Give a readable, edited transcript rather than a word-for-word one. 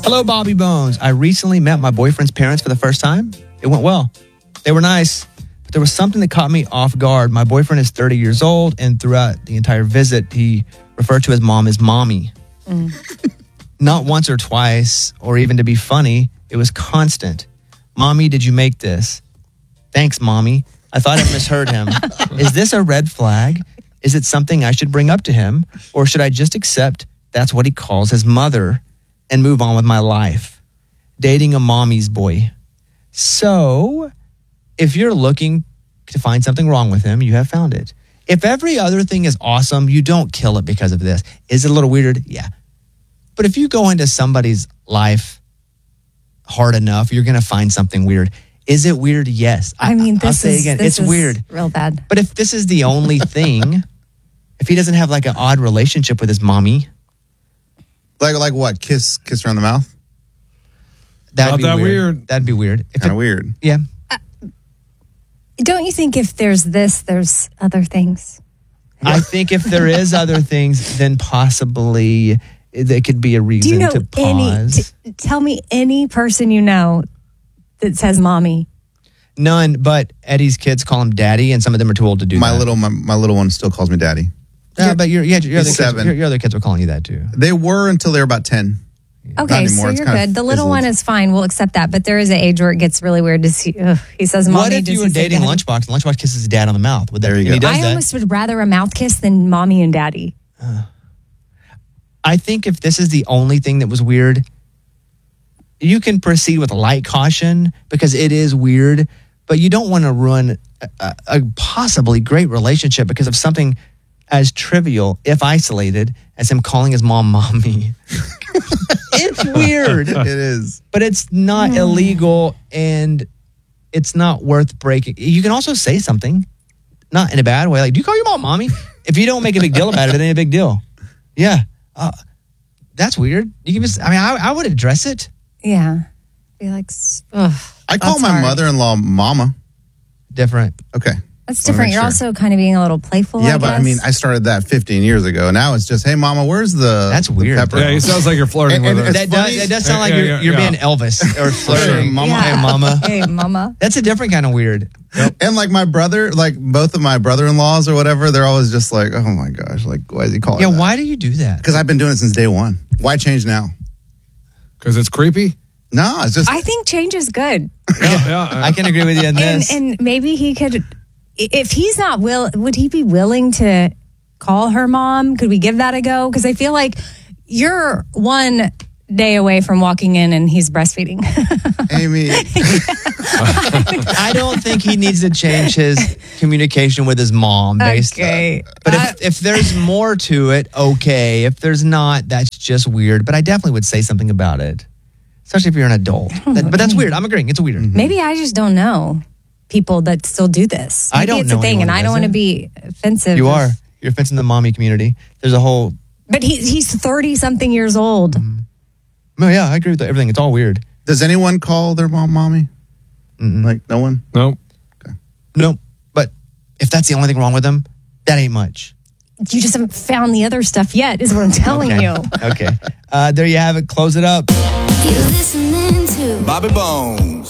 Hello, Bobby Bones. I recently met my boyfriend's parents for the first time. It went well. They were nice, but there was something that caught me off guard. My boyfriend is 30 years old, and throughout the entire visit, he referred to his mom as mommy. Not once or twice, or even to be funny. It was constant. Mommy, did you make this? Thanks, Mommy. I thought I misheard him. Is this a red flag? Is it something I should bring up to him? Or should I just accept that's what he calls his mother and move on with my life? Dating a mommy's boy. So, if you're looking to find something wrong with him, you have found it. If every other thing is awesome, you don't kill it because of this. Is it a little weird? Yeah. But if you go into somebody's life hard enough, you're going to find something weird. Is it weird? Yes. I'll say again, it's weird. Real bad. But if this is the only thing, if he doesn't have like an odd relationship with his mommy. Like what? Kiss her on the mouth? That'd be weird. That'd be weird. Kind of weird. Yeah. Don't you think if there's this, there's other things? I think if there is other things, then possibly there could be a reason Do you know to pause. tell me any person you know that says mommy. None, but Eddie's kids call him daddy, and some of them are too old to do that. My little one still calls me daddy. But your other 7. Your other kids were calling you that too. They were until they were about 10. Okay, so you're good. The little one is fine. We'll accept that. But there is an age where it gets really weird to see. He says, "Mommy." What if you were dating Lunchbox and Lunchbox kisses his dad on the mouth? There you go. I almost would rather a mouth kiss than mommy and daddy. I think if this is the only thing that was weird, you can proceed with light caution because it is weird, but you don't want to ruin a possibly great relationship because of something as trivial, if isolated, as him calling his mom mommy. It's weird. It is. But it's not illegal, and it's not worth breaking. You can also say something, not in a bad way, like, do you call your mom mommy? If you don't make a big deal about it, it ain't a big deal. Yeah. That's weird. You can just, I would address it. Yeah. Be like, ugh. I call my mother-in-law mama. Different. Okay. That's different. You're also kind of being a little playful. Yeah, but I started that 15 years ago. Now it's just, hey, mama, where's the That's weird. pepper? Yeah, he sounds like you're flirting with her. That does sound like you're being Elvis or flirting. Mama. Yeah. Hey, mama. Hey, mama. That's a different kind of weird. And like my brother, like both of my brother-in-laws or whatever, they're always just like, oh my gosh, like, why is he calling Yeah, that? why do you do that? Because I've been doing it since day one. Why change now? Because it's creepy? No, it's just... I think change is good. Yeah. I can agree with you on this. And maybe he could, if he's not would he be willing to call her mom? Could we give that a go? Because I feel like you're one day away from walking in and he's breastfeeding. Amy. I don't think he needs to change his communication with his mom. Okay. But if there's more to it, okay. If there's not, that's just weird. But I definitely would say something about it. Especially if you're an adult. But that's weird. I'm agreeing. It's weird. Maybe I just don't know people that still do this. I Maybe don't it's know a thing, anyone and I who don't want to does be offensive. You are. You're offending the mommy community. There's a whole... But he's 30-something years old. No, yeah, I agree with everything. It's all weird. Does anyone call their mom mommy? Like, no one? Nope. Okay. Nope. But if that's the only thing wrong with them, that ain't much. You just haven't found the other stuff yet, is what I'm telling you. Okay. There you have it. Close it up. You're listening to Bobby Bones.